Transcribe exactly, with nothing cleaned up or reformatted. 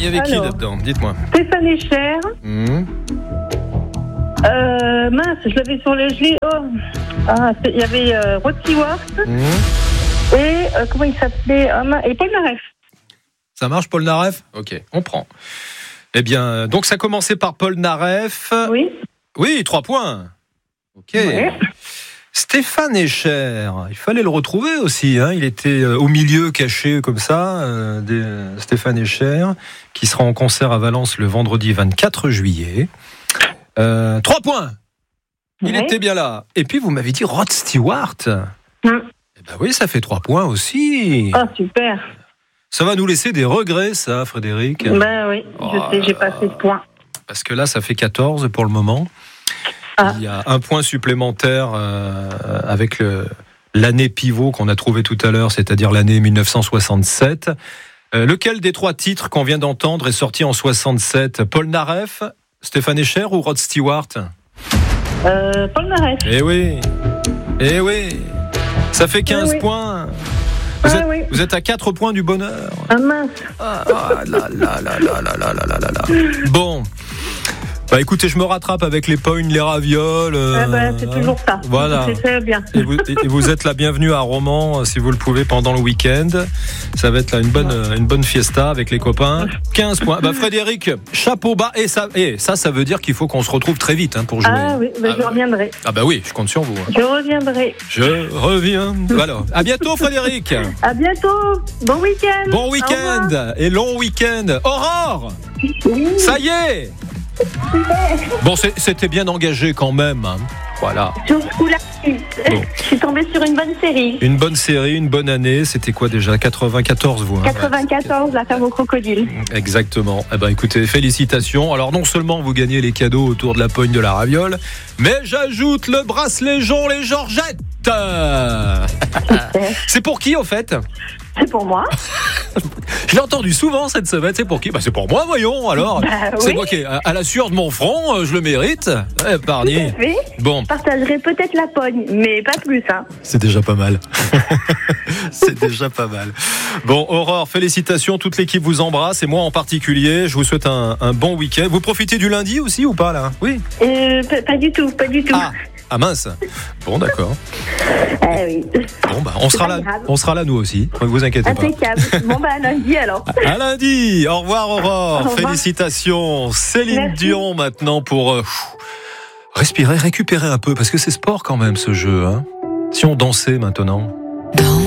avait qui Alors. là-dedans? Dites-moi. Stéphane Echer. Mmh. Euh, mince, je l'avais sur le gelé. Oh. Ah, c'est- il y avait euh, Rod Stewart Mmh. et euh, comment il s'appelait oh, mince, et Paul Naref. Ça marche, Paul Naref? Ok, on prend. Eh bien, donc ça commençait par Paul Naref. Oui. Oui, trois points. Ok. Ouais. Stéphane Echer, il fallait le retrouver aussi. Hein. Il était euh, au milieu, caché comme ça. Euh, des, euh, Stéphane Echer, qui sera en concert à Valence le vendredi vingt-quatre juillet. Euh, trois points. Il Ouais. était bien là. Et puis vous m'avez dit Rod Stewart. Mm. Eh ben oui, ça fait trois points aussi. Oh, super. Ça va nous laisser des regrets, ça, Frédéric. Ben oui, je Oh sais, j'ai là pas assez de points. Parce que là, ça fait quatorze pour le moment. Ah. Il y a un point supplémentaire euh, avec le, l'année pivot qu'on a trouvé tout à l'heure, c'est-à-dire l'année dix-neuf cent soixante-sept. Euh, lequel des trois titres qu'on vient d'entendre est sorti en soixante-sept? Paul Naref, Stéphane Echer ou Rod Stewart? Euh, Paul Naref. Eh oui, eh oui, ça fait quinze Eh oui. points. Vous, Ah êtes, oui. vous êtes à quatre points du bonheur. Ah mince. Ah là là là là là là là là là là. Bon. Bah écoutez, je me rattrape avec les pognes, les ravioles. euh, Ah ben, c'est toujours ça. Voilà. C'est très bien. Et vous, et vous êtes la bienvenue à Romans, si vous le pouvez, pendant le week-end. Ça va être là une bonne, une bonne fiesta avec les copains. quinze points. Bah Frédéric, chapeau bas. Et ça, et ça, ça veut dire qu'il faut qu'on se retrouve très vite hein, pour jouer. Ah oui, ben, Ah je bah. reviendrai. Ah bah oui, je compte sur vous. hein. Je reviendrai. Je reviens. Voilà. À bientôt Frédéric. À bientôt. Bon week-end. Bon Au week-end revoir. et long week-end. Aurore, Oui. ça y est. Bon, c'est- c'était bien engagé quand même. hein. Voilà. Sur ce coup-là, Bon. je suis tombée sur une bonne série. Une bonne série, une bonne année. C'était quoi déjà? quatre-vingt-quatorze, vous hein? quatre-vingt-quatorze, La femme au crocodile. Exactement. Eh ben, écoutez, félicitations. Alors, non seulement vous gagnez les cadeaux autour de la pogne de la raviole, mais j'ajoute le bracelet Jean les Georgettes. C'est pour qui, au fait? C'est pour moi. Je l'ai entendu souvent cette semaine. C'est pour qui? Bah, c'est pour moi, voyons. Alors, Bah, c'est oui. moi qui, à à la sueur de mon front, euh, je le mérite. Eh, Épargné. Oui. Bon, Je partagerai peut-être la pogne, mais pas plus. Hein. c'est déjà pas mal. C'est déjà pas mal. Bon, Aurore, félicitations. Toute l'équipe vous embrasse et moi en particulier. Je vous souhaite un, un bon week-end. Vous profitez du lundi aussi ou pas là? Oui. Euh, pas, pas du tout, pas du tout. Ah, ah mince. Bon, d'accord. Eh oui. Bon, bah, on C'est sera pas là. grave. On sera là nous aussi. Ne vous inquiétez pas. Impeccable. Bon, bah, à lundi alors. À lundi. Au revoir, Aurore. Au revoir. Félicitations. Céline Merci. Dion maintenant pour euh, pff, respirer, récupérer un peu parce que c'est sport quand même ce jeu. Hein. Si on dansait maintenant.